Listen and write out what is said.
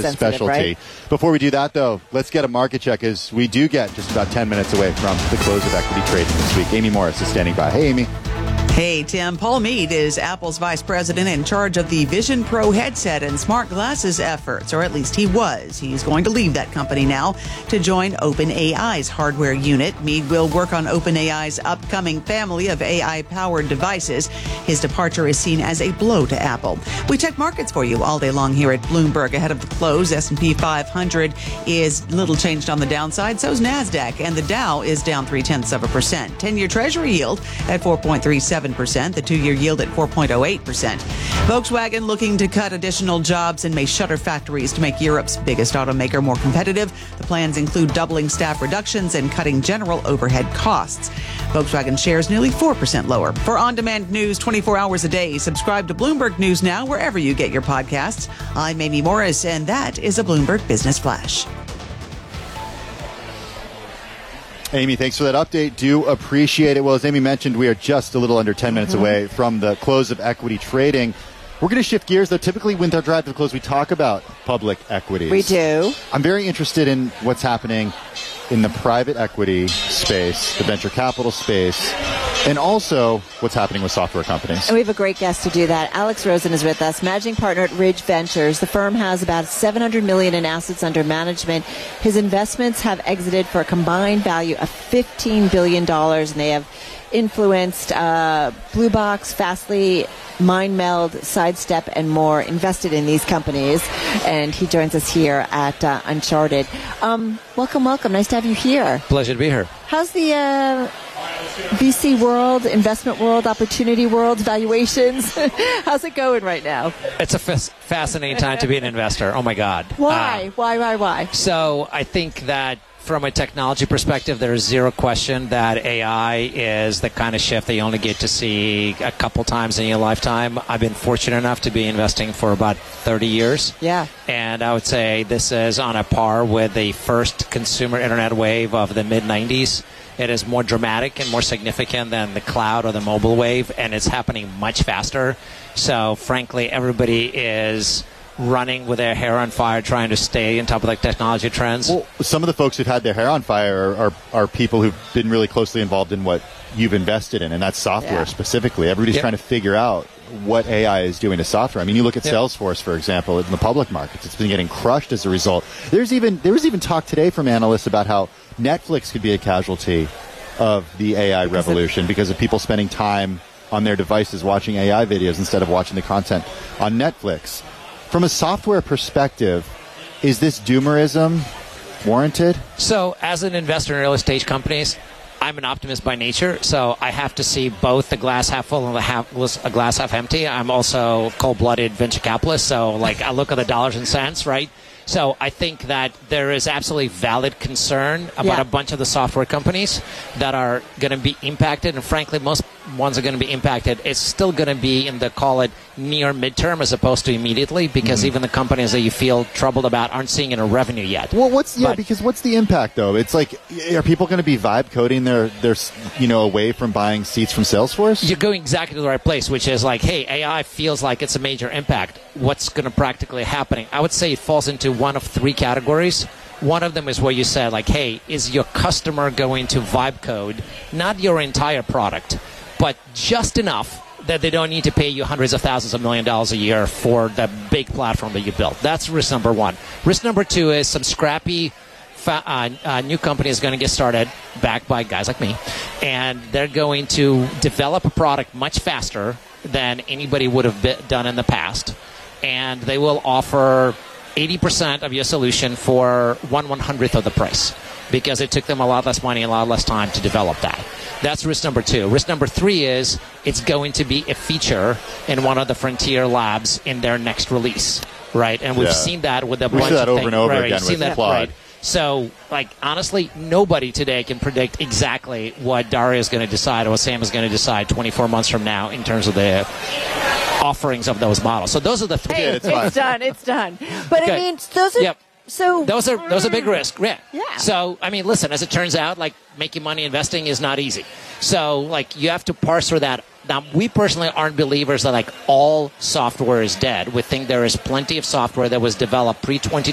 specialty. Right? Before we do that, though, let's get a market check as we do get just about 10 minutes away from the close of equity trading this week. Amy Morris is standing by. Hey, Amy. Hey, Tim. Paul Mead is Apple's vice president in charge of the Vision Pro headset and smart glasses efforts, or at least he was. He's going to leave that company now to join OpenAI's hardware unit. Mead will work on OpenAI's upcoming family of AI-powered devices. His departure is seen as a blow to Apple. We check markets for you all day long here at Bloomberg. Ahead of the close, S&P 500 is little changed on the downside. So's NASDAQ, and the Dow is down 0.3%. 10-year Treasury yield at 4.37%. The 2-year yield at 4.08%. Volkswagen looking to cut additional jobs and may shutter factories to make Europe's biggest automaker more competitive. The plans include doubling staff reductions and cutting general overhead costs. Volkswagen shares nearly 4% lower. For on-demand news 24 hours a day, subscribe to Bloomberg News Now wherever you get your podcasts. I'm Amy Morris, and that is a Bloomberg Business Flash. Amy, thanks for that update. Do appreciate it. Well, as Amy mentioned, we are just a little under 10 minutes away from the close of equity trading. We're going to shift gears, though. Typically, when our drive to the close, we talk about public equities. We do. I'm very interested in what's happening in the private equity space, the venture capital space, and also what's happening with software companies. And we have a great guest to do that. Alex Rosen is with us, managing partner at Ridge Ventures. The firm has about $700 million in assets under management. His investments have exited for a combined value of $15 billion, and they have influenced Blue Box, Fastly, MindMeld, Sidestep, and more, invested in these companies. And he joins us here at Uncharted. Welcome. Nice to have you here. Pleasure to be here. How's the VC world, investment world, opportunity world, valuations? How's it going right now? It's a fascinating time to be an investor. Oh, my God. Why? Why? So I think that from a technology perspective, there is zero question that AI is the kind of shift that you only get to see a couple times in your lifetime. I've been fortunate enough to be investing for about 30 years. Yeah. And I would say this is on a par with the first consumer internet wave of the mid-90s. It is more dramatic and more significant than the cloud or the mobile wave, and it's happening much faster. So, frankly, everybody is running with their hair on fire, trying to stay on top of the technology trends. Well, some of the folks who've had their hair on fire are people who've been really closely involved in what you've invested in, and that's software specifically. Everybody's trying to figure out what AI is doing to software. I mean, you look at Salesforce, for example, in the public markets. It's been getting crushed as a result. There was even talk today from analysts about how Netflix could be a casualty of the AI revolution because of people spending time on their devices watching AI videos instead of watching the content on Netflix. From a software perspective, is this doomerism warranted? So, as an investor in early stage companies, I'm an optimist by nature, so I have to see both the glass half full and the glass half empty. I'm also a cold-blooded venture capitalist, so I look at the dollars and cents, right? So I think that there is absolutely valid concern about a bunch of the software companies that are going to be impacted, and frankly, most ones are going to be impacted. It's still going to be in the, call it, near midterm as opposed to immediately, because even the companies that you feel troubled about aren't seeing it in revenue yet. Well, what's the impact, though? It's like, are people going to be vibe coding their away from buying seats from Salesforce? You're going exactly to the right place, which is like, hey, AI feels like it's a major impact. What's going to practically happening? I would say it falls into one of three categories. One of them is where you said, like, hey, is your customer going to vibe code, not your entire product, but just enough that they don't need to pay you hundreds of thousands of $1 million a year for the big platform that you built. That's risk number one. Risk number two is some scrappy new company is going to get started, backed by guys like me, and they're going to develop a product much faster than anybody would have done in the past, and they will offer 80% of your solution for 1/100th of the price, because it took them a lot less money and a lot less time to develop that. That's risk number two. Risk number three is it's going to be a feature in one of the frontier labs in their next release, right? And we've seen that with a bunch of things. We've seen that over and over again with Claude. Right? So, honestly, nobody today can predict exactly what Daria is going to decide or what Sam is going to decide 24 months from now in terms of the offerings of those models. So those are the three. Hey, it's done. But okay. I mean, those are... Yep. So those are big risks. Yeah. So, I mean, listen, as it turns out, making money investing is not easy. So, you have to parse through that. Now, we personally aren't believers that all software is dead. We think there is plenty of software that was developed pre-2020